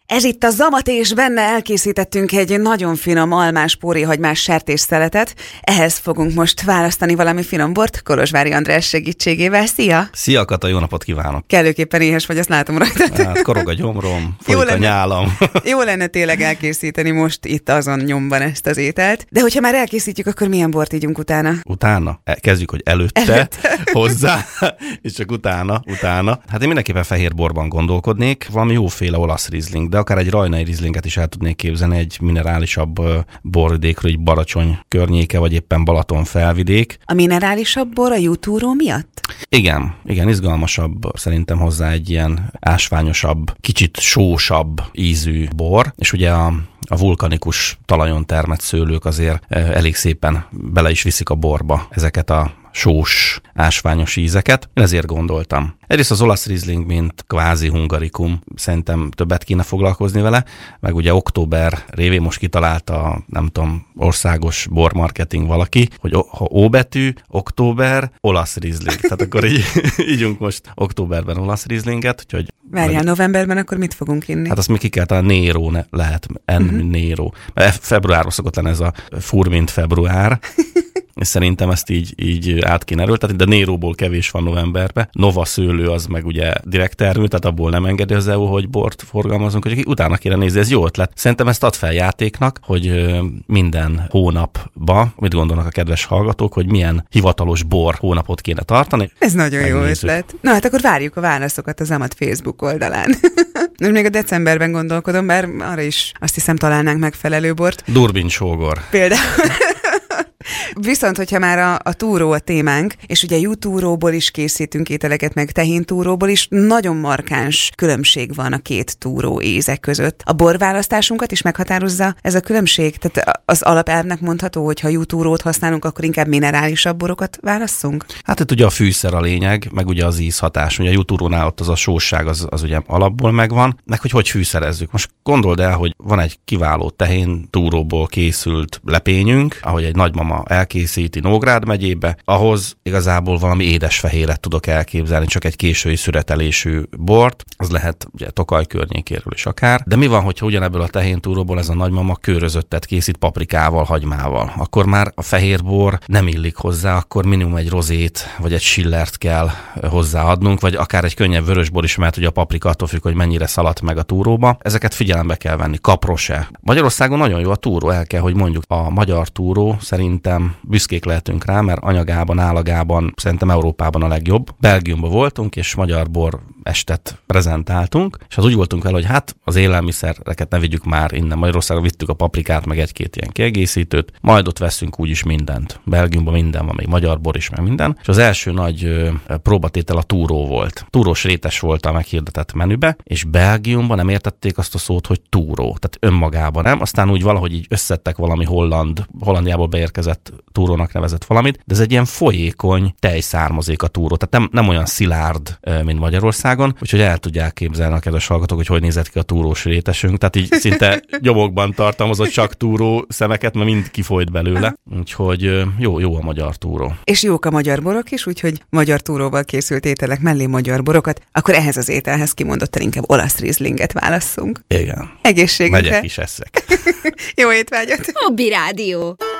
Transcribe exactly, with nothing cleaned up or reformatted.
Ez itt a Zamat, és benne elkészítettünk egy nagyon finom almás, póréhagymás sertésszeletet. Ehhez fogunk most választani valami finom bort Kolozsvári András segítségével. Szia! Szia, Kata, jó napot kívánok! Kellőképpen éhes vagy, azt látom rajtad. Hát korog a gyomrom, folyik a nyálam. Jó lenne tényleg elkészíteni most itt azon nyomban ezt az ételt. De hogyha már elkészítjük, akkor milyen bort ígyunk utána? Utána? Kezdjük, hogy előtte, előtte. hozzá, és csak utána, utána. Hát én mindenképpen fehér borban gondolkodnék, valami jóféle olasz rizling, de akár egy rajnai rizlinget is el tudnék képzelni, egy minerálisabb borvidékről, egy Baracsony környéke, vagy éppen Balaton felvidék. A minerálisabb bor a Jutúró miatt? Igen, igen, izgalmasabb szerintem hozzá egy ilyen ásványosabb, kicsit sósabb ízű bor, és ugye a A vulkanikus talajon termett szőlők azért elég szépen bele is viszik a borba ezeket a sós, ásványos ízeket. Én ezért gondoltam. Egyrészt az olasz rizling, mint kvázi hungarikum, szerintem többet kéne foglalkozni vele, meg ugye október révén most kitalálta, nem tudom, országos bormarketing valaki, hogy ha O betű, október, olasz rizling. Tehát akkor így, ígyunk most októberben olasz rizlinget, úgyhogy várjál, novemberben akkor mit fogunk inni? Hát azt még ki kell talán Nero ne, lehet, N uh-huh. Nero. Mert februárban szokott lenni ez a fur, mint február. És szerintem ezt így, így át kéne erőltetni, de Néróból kevés van novemberben. Nova szőlő az meg ugye direkt termül, tehát abból nem engedi az é u, hogy bort forgalmazunk, hogy utána kéne nézni, ez jó ötlet. Szerintem ezt ad fel játéknak, hogy minden hónapba, mit gondolnak a kedves hallgatók, hogy milyen hivatalos bor hónapot kéne tartani. Ez nagyon Megnézzük. Jó ötlet. Na hát akkor várjuk a válaszokat a Zamat Facebook oldalán. Most még a decemberben gondolkodom, bár arra is azt hiszem találnánk megfelelő bort. Durbin sógor. Például. Viszont, hogyha már a, a túró a témánk, és ugye jutúróból is készítünk ételeket, meg tehintúróból is, nagyon markáns különbség van a két túró ízek között. A borválasztásunkat is meghatározza ez a különbség? Tehát az alapelvnek mondható, hogy ha jutúrót használunk, akkor inkább minerálisabb borokat válasszunk? Hát itt ugye a fűszer a lényeg, meg ugye az ízhatás. Ugye a jutúrónál ott az a sósság, az, az ugye alapból megvan, meg hogy hogy fűszerezzük. Most gondold el, hogy van egy kiváló tehintúróból készült lepényünk, ahogy egy nagymama elkészíti Nógrád megyébe, ahhoz igazából valami édesfehéret tudok elképzelni, csak egy késői szüretelésű bort, az lehet ugye Tokaj környékéről is akár, de mi van, hogyha ugyanebből a tehintúróból ez a nagymama körözöttet készít paprikával, hagymával, akkor már a fehér bor nem illik hozzá, akkor minimum egy rozét, vagy egy schillert kell hozzáadnunk, vagy akár egy könnyebb vörösbor is, mert ugye a paprika attól függ, hogy mennyire szaladt meg a túróba. Ezeket figyelembe kell venni, kaprose. Magyarországon nagyon jó a túró, el kell, hogy mondjuk a magyar túró szerintem büszkék lehetünk rá, mert anyagában, állagában szerintem Európában a legjobb. Belgiumban voltunk, és magyar bor estet prezentáltunk, és az úgy voltunk vele, hogy hát az élelmiszereket ne vigyük már innen. Magyarországon vittük a paprikát, meg egy-két ilyen kiegészítőt, majd ott veszünk úgyis mindent. Belgiumban minden van, még magyar bor is, meg minden. És az első nagy ö, próbatétel a túró volt. Túrós rétes volt a meghirdetett menübe, és Belgiumban nem értették azt a szót, hogy túró. Tehát önmagában nem. Aztán úgy valahogy így összettek valami holland, Hollandiából beérkezett túrónak nevezett valamit, de ez egy ilyen folyékony tejszármazék a túró, tehát nem, nem olyan szilárd, mint Magyarországon, úgyhogy el tudják képzelni a kedves hallgatók, hogy hogy nézett ki a túrós rétesünk, tehát így szinte gyomokban tartalmazott csak túró szemeket, mert mind kifolyt belőle, úgyhogy jó, jó a magyar túró. És jók a magyar borok is, úgyhogy magyar túróval készült ételek mellé magyar borokat, akkor ehhez az ételhez kimondottan inkább olasz rizlinget válasszunk. Igen. Egészségünkre. Megyek is eszek. Jó étvágyat! Hobby Rádió.